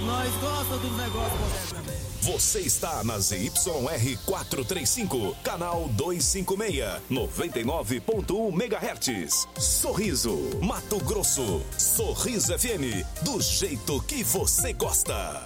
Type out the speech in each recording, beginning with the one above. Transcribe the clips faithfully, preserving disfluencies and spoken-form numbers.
Nós gosta dos negócios modernos também. Você está na Z Y R quatrocentos e trinta e cinco, canal duzentos e cinquenta e seis, noventa e nove ponto um megahertz. Sorriso, Mato Grosso. Sorriso F M, do jeito que você gosta.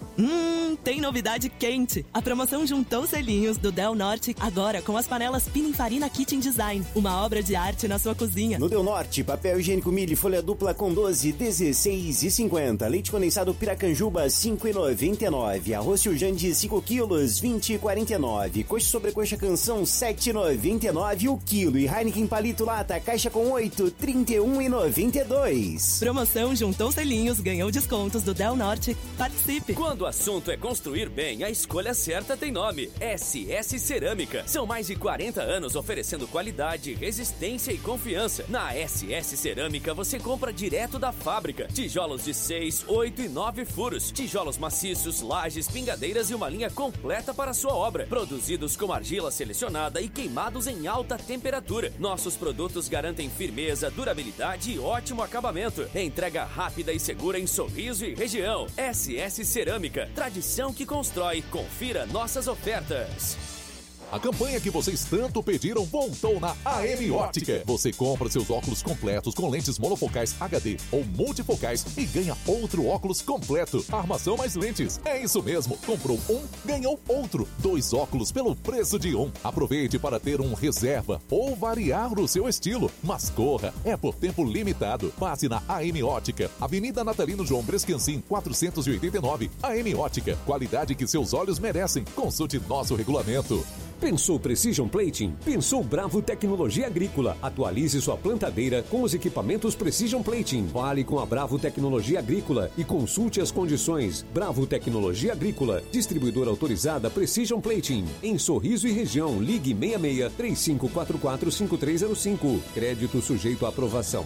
Hum, tem novidade quente. A promoção juntou selinhos do Del Norte, agora com as panelas Pininfarina Kitchen Design. Uma obra de arte na sua cozinha. No Del Norte, papel higiênico milho folha dupla com doze, dezesseis e cinquenta. Leite condensado Piracanjuba, cinco e noventa e nove. Arroz Jandi, cinco quilos, vinte e quarenta e nove. Coxa sobrecoxa Canção, sete e noventa e nove o quilo. E Heineken Palito Lata, caixa com oito, trinta e um e noventa e dois. Promoção juntou selinhos, ganhou descontos do Del Norte. Participe! Quando o assunto é construir bem, a escolha certa tem nome: S S Cerâmica. São mais de quarenta anos oferecendo qualidade, resistência e confiança. Na S S Cerâmica você compra direto da fábrica. Tijolos de seis, oito e nove furos, tijolos maciços, lajes, pingadeiras e uma linha completa para a sua obra. Produzidos com argila selecionada e queimados em alta temperatura. Nossos produtos garantem firmeza, durabilidade e ótimo acabamento. Entrega rápida e segura em Sorriso e região. S S Cerâmica. Tradição que constrói. Confira nossas ofertas. A campanha que vocês tanto pediram voltou na A M Ótica. Você compra seus óculos completos com lentes monofocais H D ou multifocais e ganha outro óculos completo. Armação mais lentes. É isso mesmo. Comprou um, ganhou outro. Dois óculos pelo preço de um. Aproveite para ter um reserva ou variar o seu estilo. Mas corra, é por tempo limitado. Passe na A M Ótica. Avenida Natalino João Brescancin, quatrocentos e oitenta e nove. A M Ótica. Qualidade que seus olhos merecem. Consulte nosso regulamento. Pensou Precision Plating? Pensou Bravo Tecnologia Agrícola. Atualize sua plantadeira com os equipamentos Precision Plating. Fale com a Bravo Tecnologia Agrícola e consulte as condições. Bravo Tecnologia Agrícola, distribuidora autorizada Precision Plating. Em Sorriso e região, ligue seis seis, três cinco quatro quatro, cinco três zero cinco. Crédito sujeito à aprovação.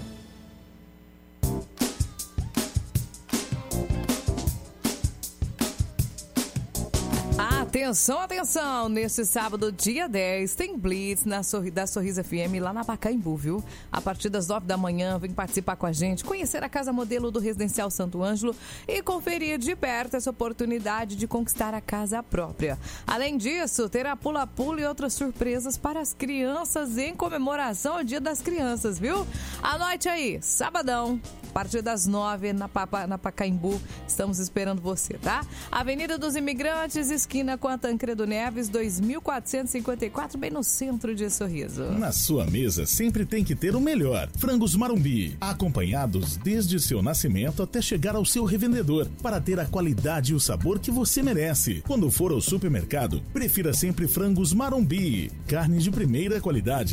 Atenção, atenção! Neste sábado, dia dez, tem Blitz na Sorri- da Sorriso F M lá na Pacaembu, viu? A partir das nove da manhã, vem participar com a gente, conhecer a casa modelo do Residencial Santo Ângelo e conferir de perto essa oportunidade de conquistar a casa própria. Além disso, terá pula-pula e outras surpresas para as crianças em comemoração ao Dia das Crianças, viu? Anote aí, sabadão, a partir das nove na, Papa, na Pacaembu, estamos esperando você, tá? Avenida dos Imigrantes, esquina com a Tancredo Neves, dois mil quatrocentos e cinquenta e quatro, bem no centro de Sorriso. Na sua mesa sempre tem que ter o melhor. Frangos Marumbi, acompanhados desde seu nascimento até chegar ao seu revendedor, para ter a qualidade e o sabor que você merece. Quando for ao supermercado, prefira sempre Frangos Marumbi, carne de primeira qualidade.